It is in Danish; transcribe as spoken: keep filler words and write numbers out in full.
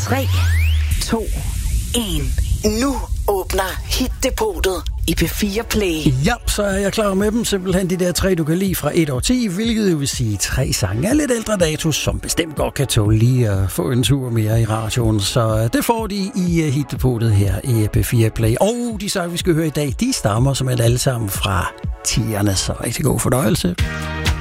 tre, to, en. Nu åbner Hit-depotet i P fire Play. Ja, så er jeg klar med dem. Simpelthen de der tre, du kan lide fra et år ti, hvilket jo vil sige tre sange af lidt ældre dato, som bestemt godt kan tåle lige at få en tur mere i radioen. Så det får de i Hit-depotet her i P fire Play. Og de sange, vi skal høre i dag, de stammer som alle sammen fra tierne, så rigtig god fornøjelse.